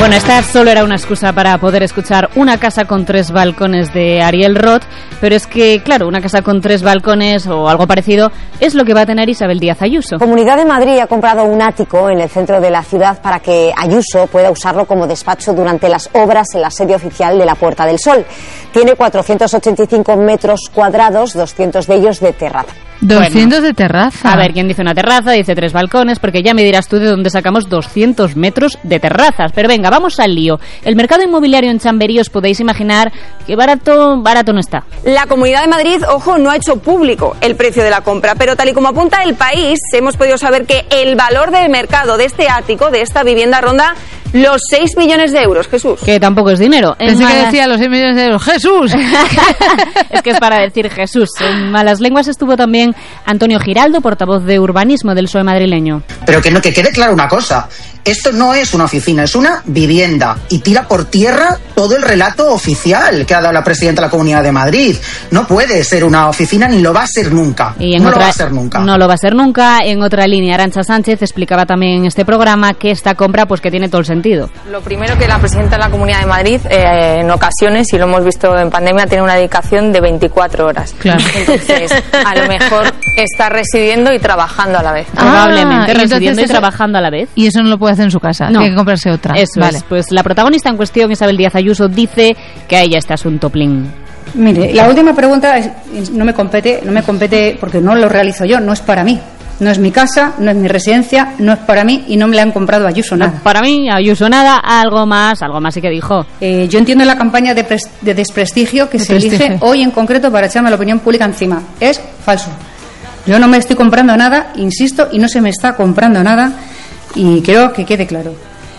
Bueno, esta solo era una excusa para poder escuchar Una casa con 3 balcones de Ariel Roth, pero es que, claro, una casa con 3 balcones o algo parecido es lo que va a tener Isabel Díaz Ayuso. Comunidad de Madrid ha comprado un ático en el centro de la ciudad para que Ayuso pueda usarlo como despacho durante las obras en la sede oficial de la Puerta del Sol. Tiene 485 metros cuadrados, 200 de ellos de terraza. 200 de terraza. A ver, ¿quién dice una terraza? Dice 3 balcones, porque ya me dirás tú de dónde sacamos 200 metros de terrazas. Pero venga, vamos al lío. El mercado inmobiliario en Chamberí, os podéis imaginar que barato no está. La Comunidad de Madrid, ojo, no ha hecho público el precio de la compra, pero tal y como apunta El País, hemos podido saber que el valor del mercado de este ático, de esta vivienda, ronda los 6 millones de euros, Jesús. Que tampoco es dinero. Pensé que decía los 6 millones de euros. ¡Jesús! Es que es para decir Jesús. En malas lenguas estuvo también Antonio Giraldo, portavoz de urbanismo del PSOE madrileño. Pero que quede claro una cosa. Esto no es una oficina, es una vivienda. Y tira por tierra todo el relato oficial que ha dado la presidenta de la Comunidad de Madrid. No puede ser una oficina ni lo va a ser nunca. No lo va a ser nunca. En otra línea, Arantxa Sánchez explicaba también en este programa que esta compra, pues que tiene todo el sentido. Lo primero, que la presidenta de la Comunidad de Madrid, en ocasiones, y lo hemos visto en pandemia, tiene una dedicación de 24 horas. Claro. Entonces, a lo mejor está residiendo y trabajando a la vez. Probablemente residiendo y trabajando a la vez. Y eso no lo puede hacer en su casa, no. Tiene que comprarse otra. Eso vale. Es. Pues la protagonista en cuestión, Isabel Díaz Ayuso, dice que a ella este asunto plin. Mire, la última pregunta no me compete porque no lo realizo yo, no es para mí. No es mi casa, no es mi residencia, no es para mí y no me la han comprado a Ayuso nada. No, para mí, Ayuso nada, algo más sí que dijo. Yo entiendo la campaña de desprestigio que se elige hoy en concreto para echarme la opinión pública encima. Es falso. Yo no me estoy comprando nada, insisto, y no se me está comprando nada, y creo que quede claro.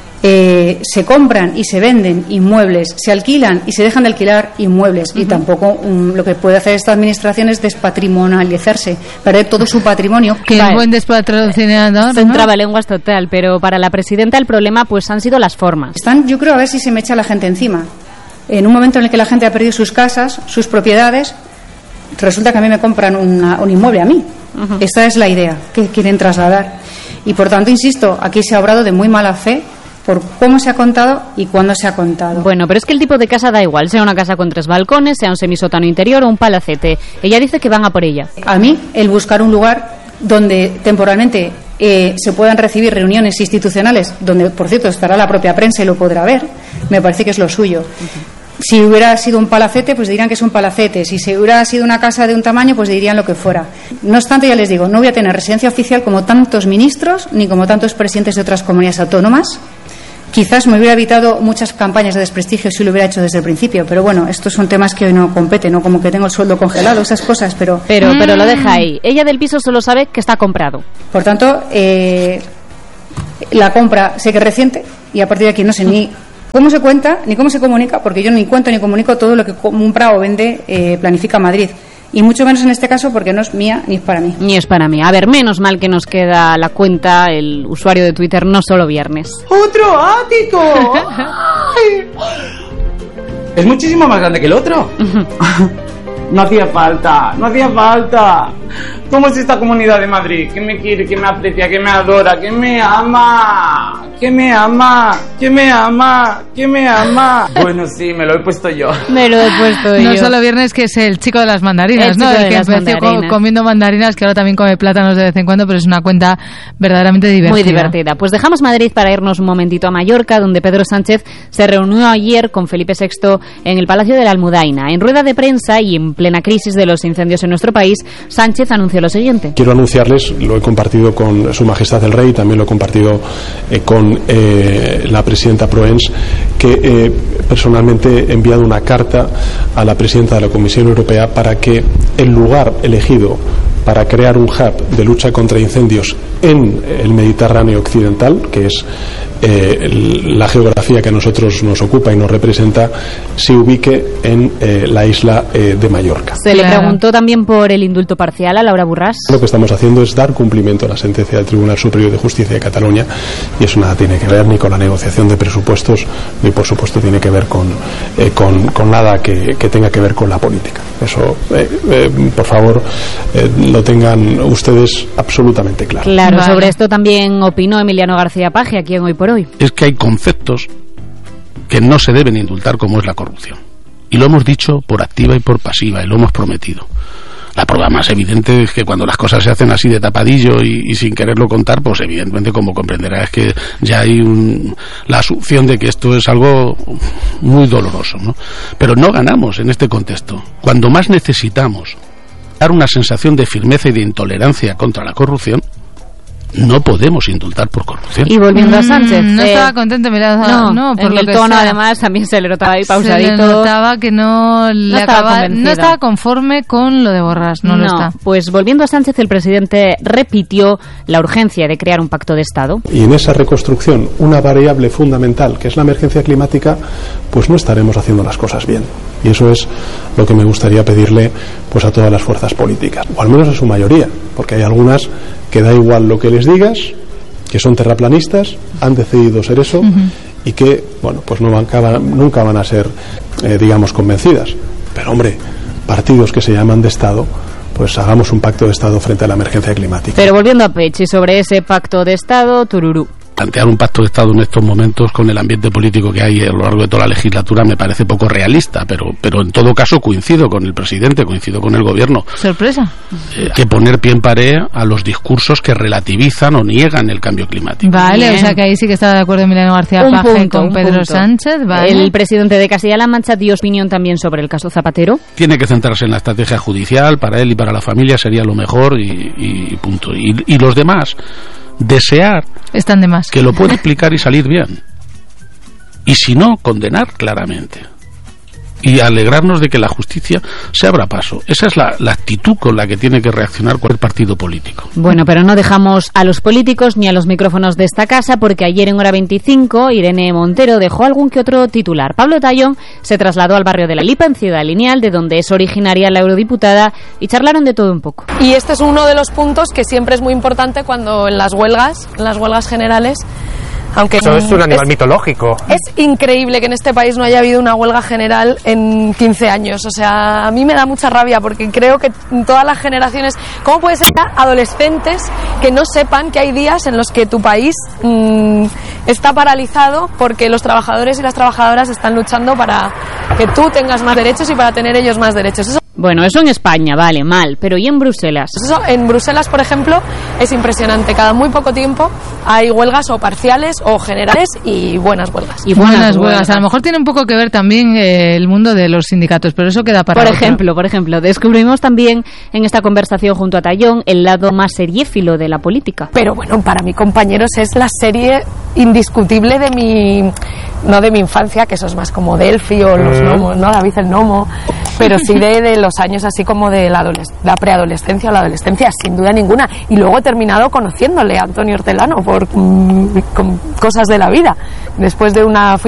Se compran y se venden inmuebles, se alquilan y se dejan de alquilar inmuebles, y tampoco lo que puede hacer esta administración es despatrimonializarse, perder todo su patrimonio. Que es buen despatrocinador, son trabalenguas total, pero para la presidenta el problema pues han sido las formas. Yo creo, a ver si se me echa la gente encima. En un momento en el que la gente ha perdido sus casas, sus propiedades, resulta que a mí me compran un inmueble a mí. Esta es la idea que quieren trasladar, y por tanto, insisto, aquí se ha obrado de muy mala fe por cómo se ha contado y cuándo se ha contado. Bueno, pero es que el tipo de casa da igual, sea una casa con 3 balcones, sea un semisótano interior o un palacete. Ella dice que van a por ella. A mí, el buscar un lugar donde temporalmente se puedan recibir reuniones institucionales, donde, por cierto, estará la propia prensa y lo podrá ver, me parece que es lo suyo. Si hubiera sido un palacete, pues dirían que es un palacete. Si se hubiera sido una casa de un tamaño, pues dirían lo que fuera. No obstante, ya les digo, no voy a tener residencia oficial como tantos ministros ni como tantos presidentes de otras comunidades autónomas. Quizás me hubiera evitado muchas campañas de desprestigio si lo hubiera hecho desde el principio, pero bueno, estos son temas que hoy no competen, no como que tengo el sueldo congelado, esas cosas, pero lo deja ahí. Ella del piso solo sabe que está comprado. Por tanto, la compra sé que es reciente, y a partir de aquí no sé ni cómo se cuenta ni cómo se comunica, porque yo ni cuento ni comunico todo lo que compra o vende Planifica Madrid. Y mucho menos en este caso, porque no es mía ni es para mí. Ni es para mí. A ver, menos mal que nos queda la cuenta, el usuario de Twitter, no solo viernes. ¡Otro ático! Es muchísimo más grande que el otro. No hacía falta. ¿Cómo es esta Comunidad de Madrid? Que me quiere, que me aprecia, que me adora, que me ama. Bueno, sí, me lo he puesto yo. No solo viernes, que es el chico de las mandarinas, ¿no? El que empezó comiendo mandarinas, que ahora también come plátanos de vez en cuando, pero es una cuenta verdaderamente divertida. Muy divertida. Pues dejamos Madrid para irnos un momentito a Mallorca, donde Pedro Sánchez se reunió ayer con Felipe VI en el Palacio de la Almudaina. En rueda de prensa y en plena crisis de los incendios en nuestro país, Sánchez anunció lo siguiente. Quiero anunciarles, lo he compartido con Su Majestad el Rey, también lo he compartido con la presidenta Proens, que personalmente he enviado una carta a la presidenta de la Comisión Europea para que el lugar elegido para crear un hub de lucha contra incendios en el Mediterráneo occidental, que es la geografía que a nosotros nos ocupa y nos representa, se ubique en la isla de Mallorca. Se le preguntó también por el indulto parcial a Laura Borràs. Lo que estamos haciendo es dar cumplimiento a la sentencia del Tribunal Superior de Justicia de Cataluña, y eso nada tiene que ver ni con la negociación de presupuestos, ni por supuesto tiene que ver con nada que tenga que ver con la política. Eso, por favor, lo tengan ustedes absolutamente claro. Claro, vale. Sobre esto también opinó Emiliano García Paje, aquí en Hoy por Hoy. Es que hay conceptos que no se deben indultar, como es la corrupción. Y lo hemos dicho por activa y por pasiva, y lo hemos prometido. La prueba más evidente es que cuando las cosas se hacen así de tapadillo y sin quererlo contar, pues evidentemente, como comprenderá, es que ya hay la asunción de que esto es algo muy doloroso, ¿no? Pero no ganamos en este contexto. Cuando más necesitamos dar una sensación de firmeza y de intolerancia contra la corrupción, no podemos indultar por corrupción. Y volviendo a Sánchez, no estaba contento, mirad, no, por el tono además también se le notaba ahí pausadito. Se le notaba que no estaba conforme con lo de Borràs, no lo está. Pues volviendo a Sánchez, el presidente repitió la urgencia de crear un pacto de Estado. Y en esa reconstrucción, una variable fundamental, que es la emergencia climática, pues no estaremos haciendo las cosas bien. Y eso es lo que me gustaría pedirle pues a todas las fuerzas políticas, o al menos a su mayoría, porque hay algunas que da igual lo que les digas, que son terraplanistas, han decidido ser eso, y que, bueno, pues nunca van a ser, digamos, convencidas. Pero, hombre, partidos que se llaman de Estado, pues hagamos un pacto de Estado frente a la emergencia climática. Pero volviendo a Pechi, sobre ese pacto de Estado, tururú. Plantear un pacto de Estado en estos momentos, con el ambiente político que hay a lo largo de toda la legislatura, me parece poco realista, pero en todo caso coincido con el presidente, coincido con el gobierno. ¿Sorpresa? Que poner pie en pared a los discursos que relativizan o niegan el cambio climático. Vale, o sea que ahí sí que estaba de acuerdo Emiliano García Paje con Pedro Sánchez. Vale. El presidente de Castilla-La Mancha dio opinión también sobre el caso Zapatero. Tiene que centrarse en la estrategia judicial, para él y para la familia sería lo mejor y punto. Y los demás, desear están de más, que lo pueda explicar y salir bien, y si no, condenar claramente y alegrarnos de que la justicia se abra paso. Esa es la actitud con la que tiene que reaccionar cualquier partido político. Bueno, pero no dejamos a los políticos ni a los micrófonos de esta casa, porque ayer en Hora 25 Irene Montero dejó algún que otro titular. Pablo Tallón se trasladó al barrio de La Lipa, en Ciudad Lineal, de donde es originaria la eurodiputada, y charlaron de todo un poco. Y este es uno de los puntos que siempre es muy importante cuando en las huelgas generales, aunque eso es un animal mitológico. Es increíble que en este país no haya habido una huelga general en 15 años. O sea, a mí me da mucha rabia porque creo que todas las generaciones... ¿Cómo puede ser adolescentes que no sepan que hay días en los que tu país está paralizado porque los trabajadores y las trabajadoras están luchando para que tú tengas más derechos y para tener ellos más derechos? Bueno, eso en España, vale, mal, pero ¿y en Bruselas? Eso en Bruselas, por ejemplo, es impresionante. Cada muy poco tiempo hay huelgas o parciales o generales y buenas huelgas. Y buenas huelgas. A lo mejor tiene un poco que ver también el mundo de los sindicatos, pero eso queda para Por ejemplo, descubrimos también en esta conversación junto a Tallón el lado más seriéfilo de la política. Pero bueno, para mí, compañeros, es la serie indiscutible de no de mi infancia, que eso es más como Delphi o los gnomos, ¿no? David el Gnomo, pero sí de los años así como de la preadolescencia o la adolescencia, sin duda ninguna. Y luego he terminado conociéndole a Antonio Hortelano con cosas de la vida. Después de una